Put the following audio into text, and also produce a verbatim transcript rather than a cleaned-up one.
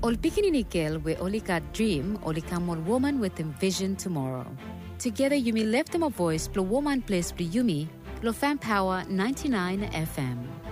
Ol pikinini girl we only got dream, only come one woman with a vision tomorrow. Together Yumi left them a voice, plus woman place plus Yumi, lo fan power ninety-nine F M.